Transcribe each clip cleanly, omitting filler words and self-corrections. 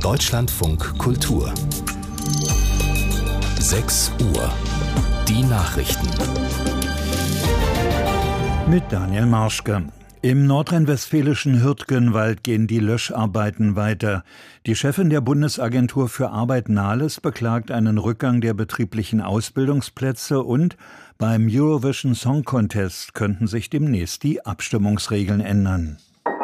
Deutschlandfunk Kultur 6 Uhr. Die Nachrichten. Mit Daniel Marschke. Im nordrhein-westfälischen Hürtgenwald gehen die Löscharbeiten weiter. Die Chefin der Bundesagentur für Arbeit Nahles beklagt einen Rückgang der betrieblichen Ausbildungsplätze und beim Eurovision Song Contest könnten sich demnächst die Abstimmungsregeln ändern.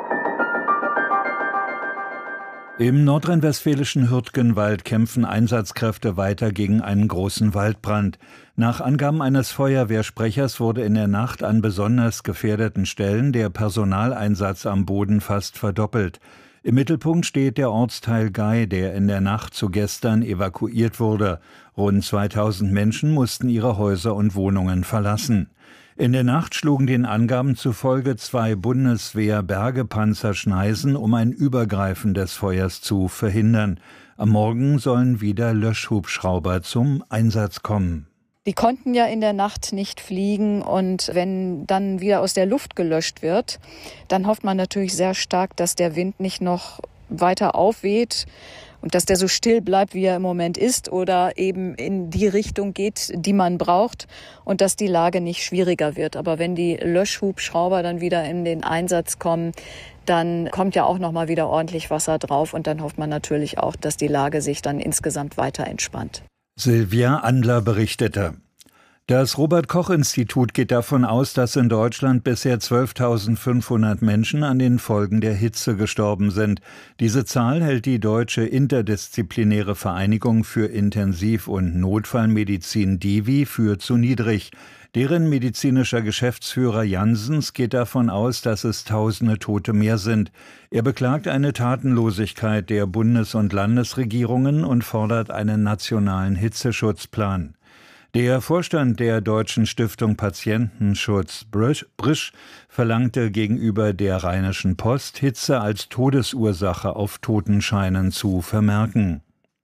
Im nordrhein-westfälischen Hürtgenwald kämpfen Einsatzkräfte weiter gegen einen großen Waldbrand. Nach Angaben eines Feuerwehrsprechers wurde in der Nacht an besonders gefährdeten Stellen der Personaleinsatz am Boden fast verdoppelt. Im Mittelpunkt steht der Ortsteil Gei, der in der Nacht zu gestern evakuiert wurde. Rund 2000 Menschen mussten ihre Häuser und Wohnungen verlassen. In der Nacht schlugen den Angaben zufolge 2 Bundeswehr-Bergepanzer Schneisen, um ein Übergreifen des Feuers zu verhindern. Am Morgen sollen wieder Löschhubschrauber zum Einsatz kommen. Die konnten ja in der Nacht nicht fliegen und wenn dann wieder aus der Luft gelöscht wird, dann hofft man natürlich sehr stark, dass der Wind nicht noch weiter aufweht und dass der so still bleibt, wie er im Moment ist oder eben in die Richtung geht, die man braucht und dass die Lage nicht schwieriger wird. Aber wenn die Löschhubschrauber dann wieder in den Einsatz kommen, dann kommt ja auch noch mal wieder ordentlich Wasser drauf und dann hofft man natürlich auch, dass die Lage sich dann insgesamt weiter entspannt. Silvia Andler berichtete. Das Robert-Koch-Institut geht davon aus, dass in Deutschland bisher 12.500 Menschen an den Folgen der Hitze gestorben sind. Diese Zahl hält die Deutsche Interdisziplinäre Vereinigung für Intensiv- und Notfallmedizin DIVI für zu niedrig. Deren medizinischer Geschäftsführer Janssens geht davon aus, dass es Tausende Tote mehr sind. Er beklagt eine Tatenlosigkeit der Bundes- und Landesregierungen und fordert einen nationalen Hitzeschutzplan. Der Vorstand der Deutschen Stiftung Patientenschutz Brisch verlangte gegenüber der Rheinischen Post, Hitze als Todesursache auf Totenscheinen zu vermerken.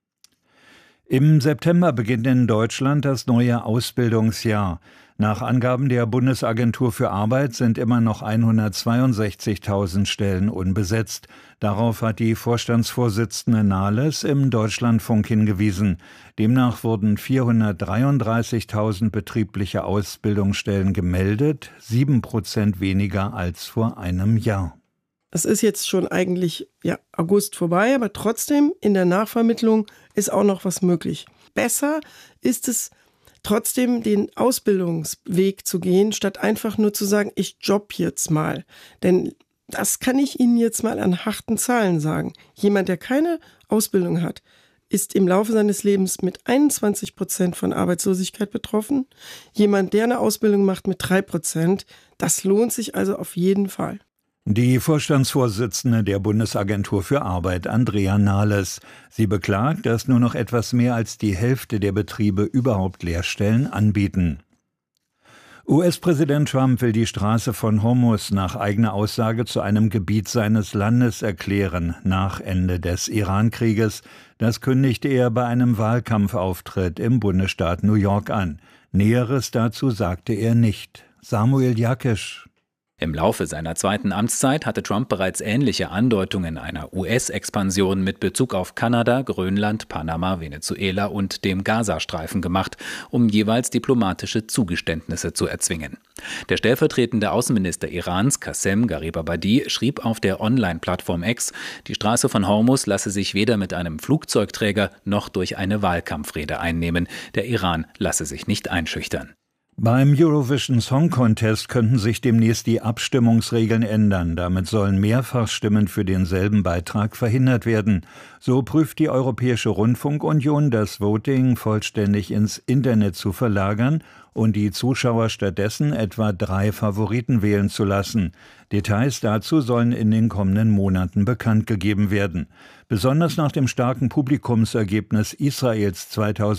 Im September beginnt in Deutschland das neue Ausbildungsjahr. Nach Angaben der Bundesagentur für Arbeit sind immer noch 162.000 Stellen unbesetzt. Darauf hat die Vorstandsvorsitzende Nahles im Deutschlandfunk hingewiesen. Demnach wurden 433.000 betriebliche Ausbildungsstellen gemeldet, 7% weniger als vor einem Jahr. Es ist jetzt schon eigentlich August vorbei, aber trotzdem in der Nachvermittlung ist auch noch was möglich. Besser ist es trotzdem, den Ausbildungsweg zu gehen, statt einfach nur zu sagen, ich jobb jetzt mal. Denn das kann ich Ihnen jetzt mal an harten Zahlen sagen. Jemand, der keine Ausbildung hat, ist im Laufe seines Lebens mit 21% von Arbeitslosigkeit betroffen. Jemand, der eine Ausbildung macht, mit 3%. Das lohnt sich also auf jeden Fall. Die Vorstandsvorsitzende der Bundesagentur für Arbeit, Andrea Nahles. Sie beklagt, dass nur noch etwas mehr als die Hälfte der Betriebe überhaupt Lehrstellen anbieten. US-Präsident Trump will die Straße von Hormuz nach eigener Aussage zu einem Gebiet seines Landes erklären, nach Ende des Iran-Krieges. Das kündigte er bei einem Wahlkampfauftritt im Bundesstaat New York an. Näheres dazu sagte er nicht. Samuel Jakisch. Im Laufe seiner zweiten Amtszeit hatte Trump bereits ähnliche Andeutungen einer US-Expansion mit Bezug auf Kanada, Grönland, Panama, Venezuela und dem Gazastreifen gemacht, um jeweils diplomatische Zugeständnisse zu erzwingen. Der stellvertretende Außenminister Irans, Qassem Garibabadi, schrieb auf der Online-Plattform X, die Straße von Hormuz lasse sich weder mit einem Flugzeugträger noch durch eine Wahlkampfrede einnehmen. Der Iran lasse sich nicht einschüchtern. Beim Eurovision Song Contest könnten sich demnächst die Abstimmungsregeln ändern. Damit sollen Mehrfachstimmen für denselben Beitrag verhindert werden. So prüft die Europäische Rundfunkunion, das Voting vollständig ins Internet zu verlagern und die Zuschauer stattdessen etwa 3 Favoriten wählen zu lassen. Details dazu sollen in den kommenden Monaten bekannt gegeben werden. Besonders nach dem starken Publikumsergebnis Israels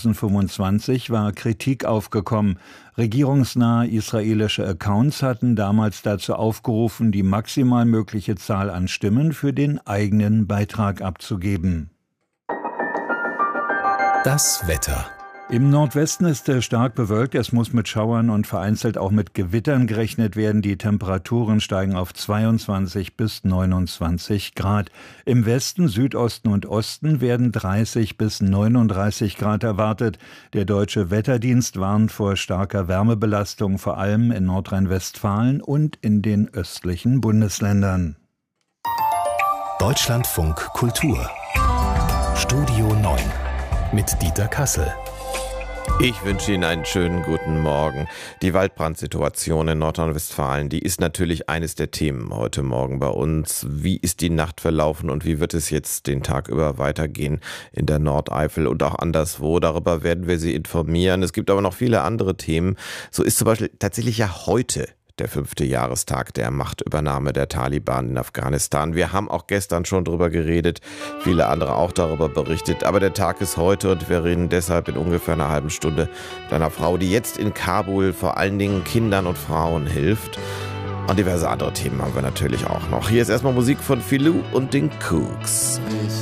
2025 war Kritik aufgekommen. Regierungsnahe israelische Accounts hatten damals dazu aufgerufen, die maximal mögliche Zahl an Stimmen für den eigenen Beitrag abzugeben. Das Wetter. Im Nordwesten ist es stark bewölkt. Es muss mit Schauern und vereinzelt auch mit Gewittern gerechnet werden. Die Temperaturen steigen auf 22 bis 29 Grad. Im Westen, Südosten und Osten werden 30 bis 39 Grad erwartet. Der Deutsche Wetterdienst warnt vor starker Wärmebelastung, vor allem in Nordrhein-Westfalen und in den östlichen Bundesländern. Deutschlandfunk Kultur. Studio 9 mit Dieter Kassel. Ich wünsche Ihnen einen schönen guten Morgen. Die Waldbrandsituation in Nordrhein-Westfalen, die ist natürlich eines der Themen heute Morgen bei uns. Wie ist die Nacht verlaufen und wie wird es jetzt den Tag über weitergehen in der Nordeifel und auch anderswo? Darüber werden wir Sie informieren. Es gibt aber noch viele andere Themen. So ist zum Beispiel tatsächlich ja heute der 5. Jahrestag der Machtübernahme der Taliban in Afghanistan. Wir haben auch gestern schon drüber geredet, viele andere auch darüber berichtet. Aber der Tag ist heute und wir reden deshalb in ungefähr einer halben Stunde mit einer Frau, die jetzt in Kabul vor allen Dingen Kindern und Frauen hilft. Und diverse andere Themen haben wir natürlich auch noch. Hier ist erstmal Musik von Filou und den Kooks.